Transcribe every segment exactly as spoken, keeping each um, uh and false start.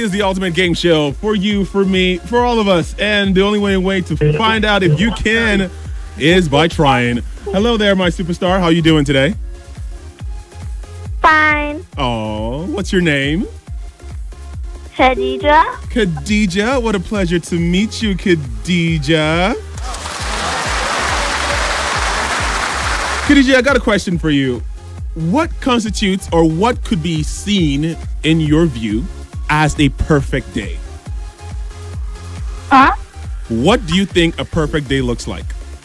is the ultimate game show for you, for me, for all of us. And the only way, way to find out if you can is by trying. Hello there, my superstar. How you doing today? Fine. Oh, what's your name? Khadija. Khadija. What a pleasure to meet you, Khadija. Khadija, I got a question for you. What constitutes or what could be seen in your view as a perfect day? Huh? What do you think a perfect day looks like?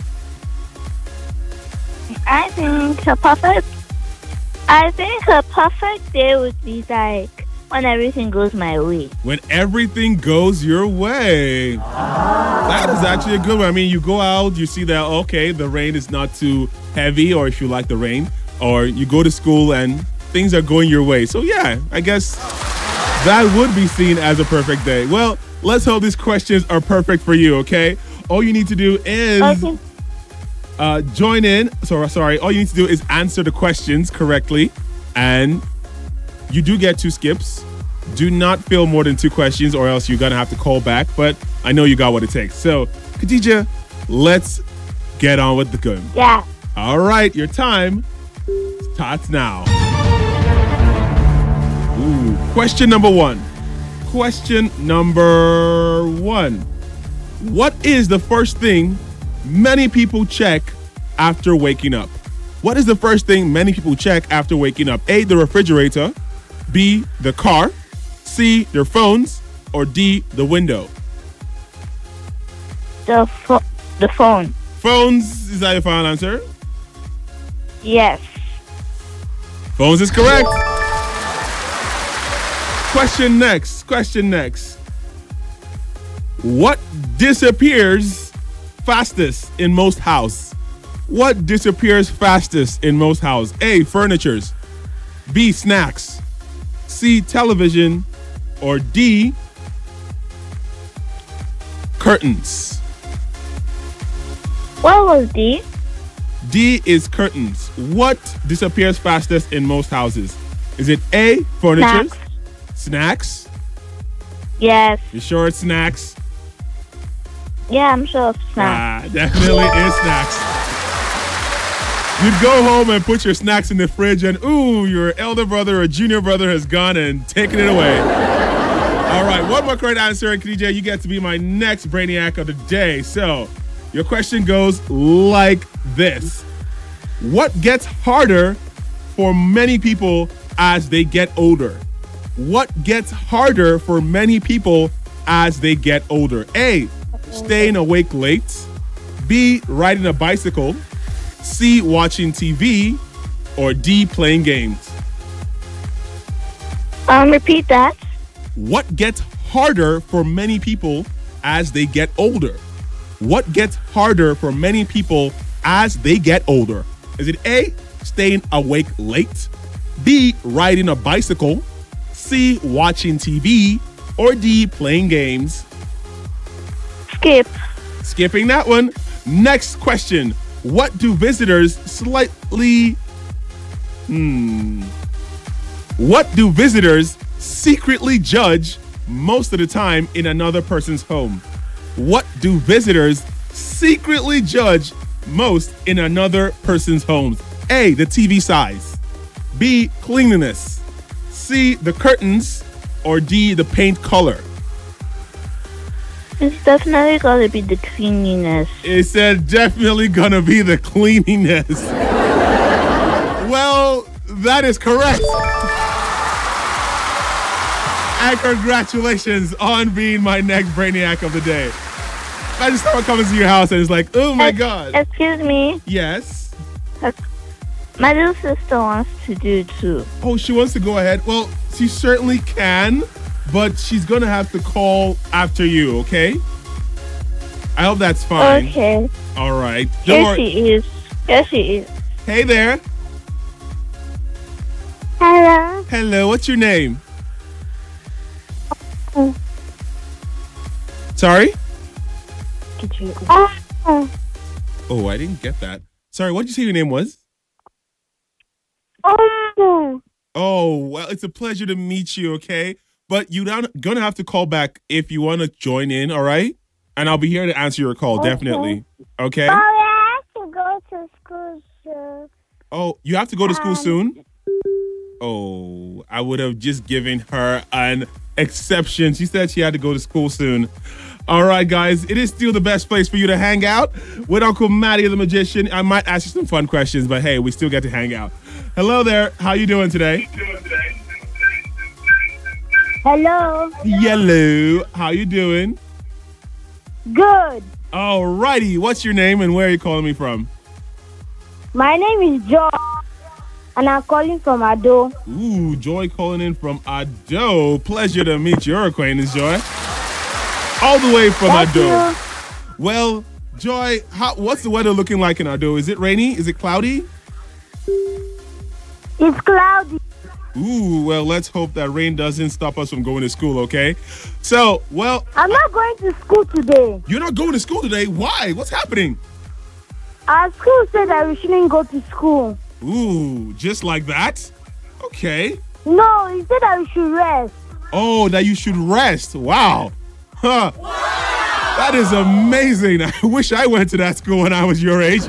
I think a perfect I think a perfect day would be like when everything goes my way. When everything goes your way. That is actually a good one. I mean, you go out, you see that, okay, the rain is not too heavy, or if you like the rain, or you go to school and things are going your way. So yeah, I guess that would be seen as a perfect day. Well, let's hope these questions are perfect for you, okay? All you need to do is Okay. uh, join in. So, sorry, all you need to do is answer the questions correctly, and you do get two skips. Do not fill more than two questions, or else you're going to have to call back. But I know you got what it takes. So, Khadija, let's get on with the game. Yeah. All right, your time starts now. Ooh, question number one. Question number one. What is the first thing many people check after waking up? What is the first thing many people check after waking up? A, the refrigerator. B, the car. C, their phones. Or D, the window. The pho- the phone. Phones, is that your final answer? Yes. Phones is correct. Question next. Question next. What disappears fastest in most houses? What disappears fastest in most houses? A, furnitures. B, snacks. C, television. Or D, curtains. What was D? D is curtains. What disappears fastest in most houses? Is it A, furniture? Snacks. Snacks? Yes. You sure it's snacks? Yeah, I'm sure of snacks. Ah, definitely is snacks. You'd go home and put your snacks in the fridge, and ooh, your elder brother or junior brother has gone and taken it away. All right, one more correct answer, and Khadija, you get to be my next Brainiac of the day. So, your question goes like this. What gets harder for many people as they get older? What gets harder for many people as they get older? A, staying awake late. B, riding a bicycle. C, watching T V. Or D, playing games. Um, repeat that. What gets harder for many people as they get older? What gets harder for many people as they get older? Is it A, staying awake late? B, riding a bicycle? C, watching T V? Or D, playing games? Skip. Skipping that one. Next question. What do visitors slightly... Hmm. What do visitors secretly judge most of the time in another person's home? What do visitors secretly judge most in another person's home? A, the T V size. B, cleanliness. C, the curtains. Or D, the paint color. It's definitely gonna be the cleanliness. It said definitely gonna be the cleanliness. Well, that is correct. And congratulations on being my next Brainiac of the day. I just someone comes to your house and it's like, oh my Ex- God. Excuse me. Yes. My little sister wants to do it too. Oh, she wants to go ahead. Well, she certainly can, but she's gonna have to call after you, okay? I hope that's fine. Okay. All right. Don't Here worry. she is. Here she is. Hey there. Hello. Hello, what's your name? Oh. Sorry? Could you? Oh. Oh, I didn't get that. Sorry, what did you say your name was? Oh. Oh, well, it's a pleasure to meet you, okay? but you're gonna have to call back if you want to join in. All right, and I'll be here to answer your call. Okay. Definitely. Okay. Oh, I have to go to school soon. Oh, you have to go to school Um, soon? Oh, I would have just given her an exception. She said she had to go to school soon. All right, guys, it is still the best place for you to hang out with Uncle Matty the Magician. I might ask you some fun questions, but hey, we still get to hang out. Hello there. How you doing today? Hello. Yellow. How you doing? Good. All righty. What's your name and where are you calling me from? My name is Joy, and I'm calling from Ado. Ooh, Joy calling in from Ado. Pleasure to meet your acquaintance, Joy. All the way from Thank Ado. you. Well, Joy, how, what's the weather looking like in Ado? Is it rainy? Is it cloudy? It's cloudy. Ooh, well, let's hope that rain doesn't stop us from going to school, okay? So, well, I'm not going to school today. you're not going to school today. Why? What's happening? Our school said that we shouldn't go to school. Ooh, just like that? Okay. No, he said that we should rest. Oh, that you should rest. Wow. Huh. That is amazing. I wish I went to that school when I was your age.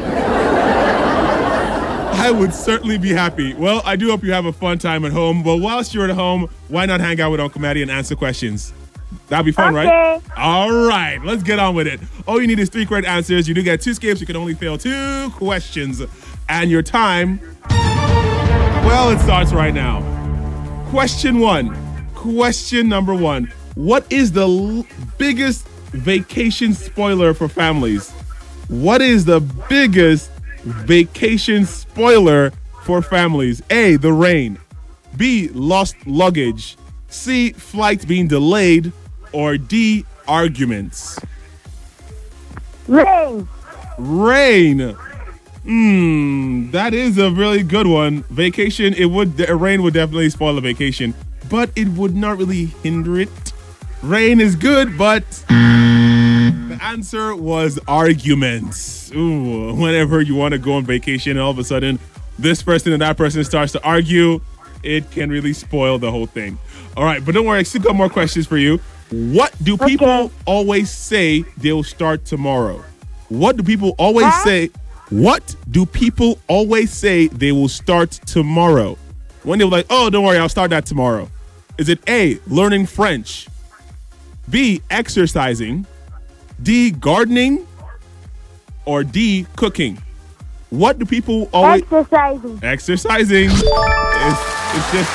I would certainly be happy. Well, I do hope you have a fun time at home. But whilst you're at home, why not hang out with Uncle Matty and answer questions? That'd be fun, Okay. right? All right, let's get on with it. All you need is three correct answers. You do get two skips. You can only fail two questions. And your time, well, it starts right now. Question one. Question number one. What is the l- biggest vacation spoiler for families? What is the biggest vacation spoiler for families? A, the rain. B, lost luggage. C, flights being delayed. Or D, arguments. Rain. Rain. Hmm, that is a really good one. Vacation, it would, the rain would definitely spoil a vacation, but it would not really hinder it. Rain is good, but the answer was arguments. Ooh, whenever you want to go on vacation and all of a sudden this person and that person starts to argue, it can really spoil the whole thing. All right, but don't worry, I still got more questions for you. What do people Okay. always say they'll start tomorrow? What do people always Huh? say? What do people always say they will start tomorrow? When they're like, oh, don't worry, I'll start that tomorrow. Is it A, learning French? B, exercising? D, gardening? Or D, cooking? What do people always... Exercising. Exercising. It's, it's just...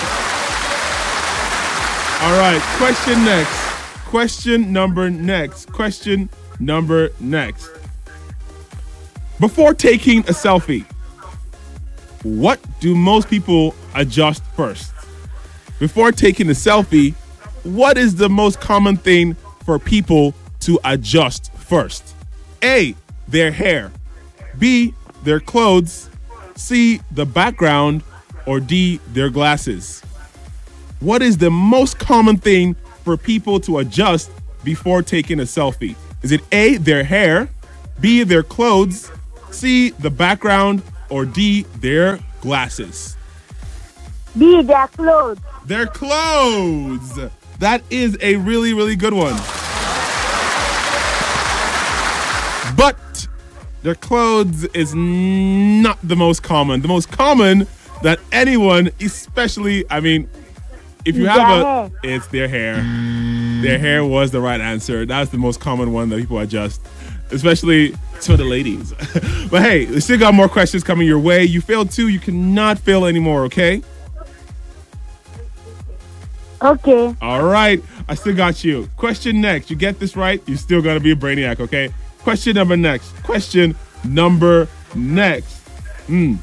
All right, question next. Question number next. Question number next. Before taking a selfie, what do most people adjust first? Before taking a selfie, what is the most common thing for people to adjust first? A, their hair. B, their clothes. C, the background. Or D, their glasses. What is the most common thing for people to adjust before taking a selfie? Is it A, their hair, B, their clothes, C, the background, or D, their glasses? B, their clothes. Their clothes. That is a really, really good one. But their clothes is not the most common. The most common that anyone, especially, I mean, if you Their have a, hair. it's their hair. Their hair was the right answer. That's the most common one that people adjust, especially to the ladies. But hey, we still got more questions coming your way. You failed two, you cannot fail anymore, okay? Okay. All right, I still got you. Question next. You get this right, you're still gonna be a brainiac, okay? Question number next. Question number next. Hmm.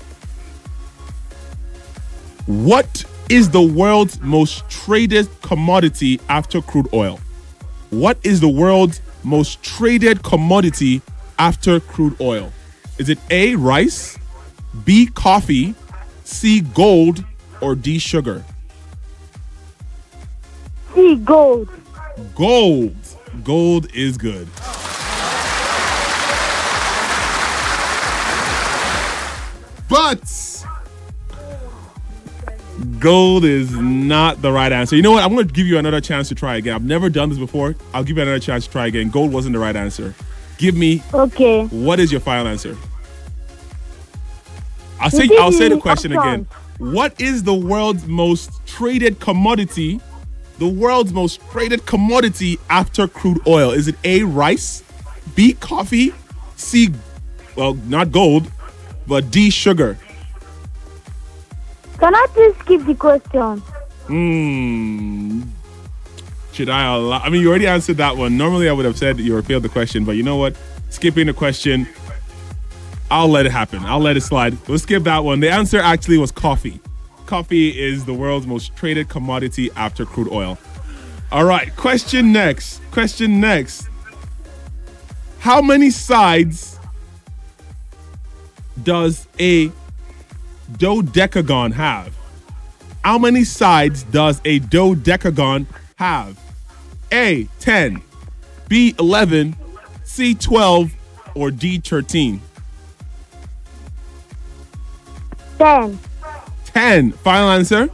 What is the world's most traded commodity after crude oil? What is the world's most traded commodity after crude oil? Is it A, rice, B, coffee, C, gold, or D, sugar? C, gold. Gold. Gold is good. But Gold is not the right answer. You know what? I'm going to give you another chance to try again. I've never done this before. I'll give you another chance to try again. Gold wasn't the right answer. Give me. Okay. What is your final answer? I'll say. I'll say the question again. What is the world's most traded commodity? The world's most traded commodity after crude oil. Is it A, rice, B, coffee, C, well, not gold, but D, sugar? Can I please skip the question? Hmm. Should I allow? I mean, you already answered that one. Normally, I would have said you failed the question, but you know what? Skipping the question, I'll let it happen. I'll let it slide. We'll skip that one. The answer actually was coffee. Coffee is the world's most traded commodity after crude oil. All right, question next. Question next. How many sides does a dodecagon have? How many sides does a dodecagon have? A, ten, B, eleven, C, twelve, or D, thirteen? ten. ten. Final answer?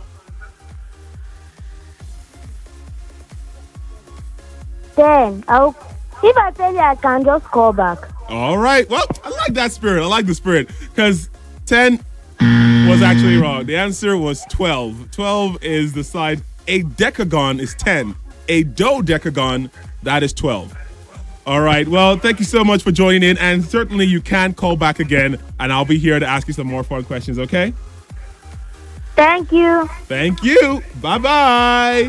ten. I'll, if I tell you, I can just call back. All right. Well, I like that spirit. I like the spirit because ten was actually wrong. The answer was twelve. twelve is the side. A decagon is ten. A dodecagon, that is twelve. All right. Well, thank you so much for joining in. And certainly you can call back again and I'll be here to ask you some more fun questions, okay? Thank you. Thank you. Bye-bye.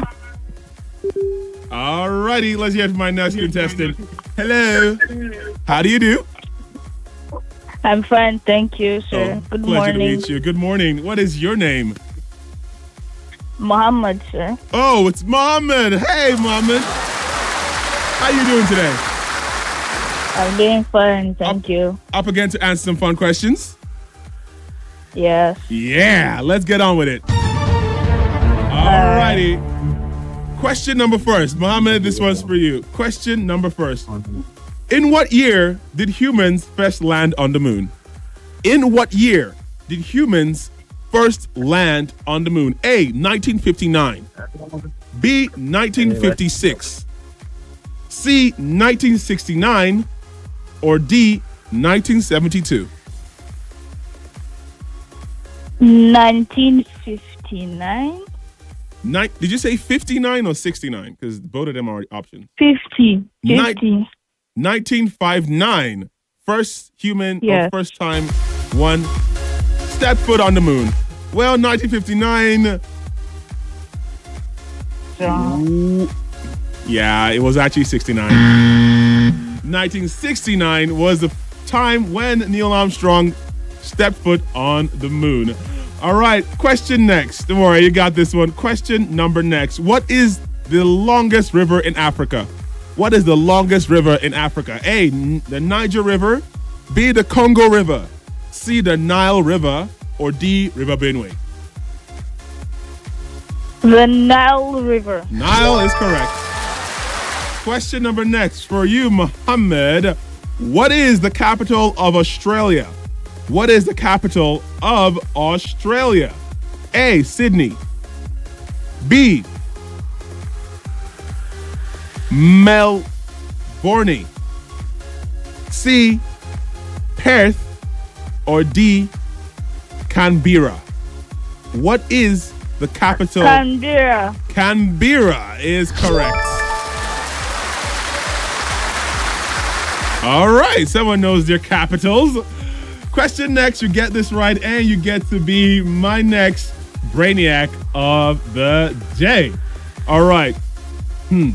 All righty. Let's hear from my next contestant. Hello. How do you do? I'm fine, thank you, sir. Oh, Good pleasure morning. to meet you. Good morning. What is your name? Muhammad, sir. Oh, it's Mohammed. Hey, Mohammed. How you doing today? I'm doing fine, thank up, you. Up again to answer some fun questions? Yes. Yeah, let's get on with it. All righty. Question number first. Mohammed, this one's for you. Question number first. In what year did humans first land on the moon? In what year did humans first land on the moon? A, nineteen fifty-nine. B, nineteen fifty-six. C, nineteen sixty-nine. Or D, nineteen seventy-two. nineteen fifty-nine. Ni- did you say fifty-nine or sixty-nine? Because both of them are options. fifty. fifty. Ni- nineteen fifty-nine. First human Yes. or first time one step foot on the moon. Well, nineteen fifty-nine. So, Yeah, it was actually sixty-nine. nineteen sixty-nine was the time when Neil Armstrong stepped foot on the moon. All right, question next. Don't worry, you got this one. Question number next. What is the longest river in Africa? What is the longest river in Africa? A, N- the Niger River. B, the Congo River. C, the Nile River. Or D, River Benue. the Nile River. Nile is correct. Question number next for you, Muhammad. What is the capital of Australia? What is the capital of Australia? A, Sydney. B, Melbourne. C, Perth. Or D, Canberra. What is the capital? Canberra. Canberra is correct. All right, someone knows their capitals. Question next, you get this right, and you get to be my next Brainiac of the day. All right. Hmm.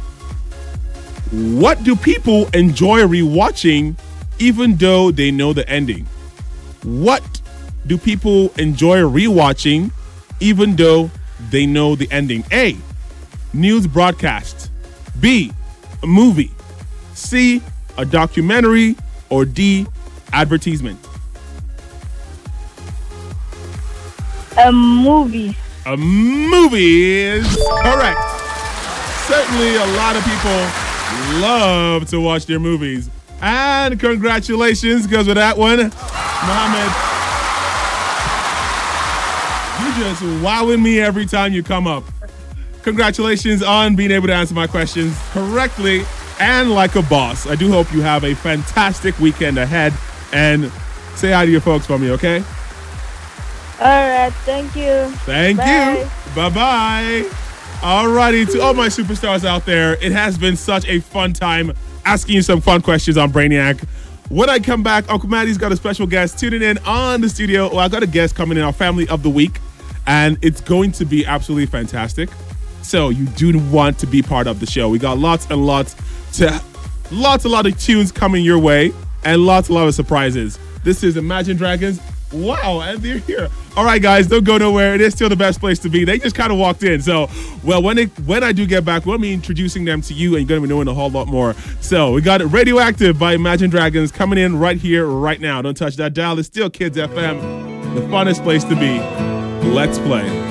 What do people enjoy rewatching even though they know the ending? What do people enjoy rewatching even though they know the ending? A, news broadcast. B, a movie. C, a documentary. Or D, advertisement. A movie. A movie is correct. Certainly a lot of people love to watch their movies. And congratulations, because with that one, Mohammed, you just wowing me every time you come up. Congratulations on being able to answer my questions correctly and like a boss. I do hope you have a fantastic weekend ahead. And say hi to your folks for me, okay? All right. Thank you. Thank Bye. you. Bye-bye. All righty. To all my superstars out there, it has been such a fun time asking you some fun questions on Brainiac. When I come back, Uncle Maddie's got a special guest tuning in on the studio. Well, I got a guest coming in, our family of the week, and it's going to be absolutely fantastic. So you do want to be part of the show. We got lots and lots to lots a lot of tunes coming your way and lots a lot of surprises. This is Imagine Dragons. Wow, and they're here. All right, guys, don't go nowhere. It is still the best place to be. They just kind of walked in. So, well, when it, when I do get back, we'll be introducing them to you, and you're going to be knowing a whole lot more. So we got Radioactive by Imagine Dragons coming in right here, right now. Don't touch that dial. It's still Kids F M, the funnest place to be. Let's play.